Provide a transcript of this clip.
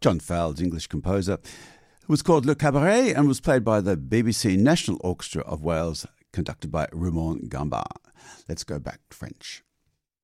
John Fowles, English composer. It was called Le Cabaret and was played by the BBC National Orchestra of Wales, conducted by Raymond Gambart. Let's go back to French.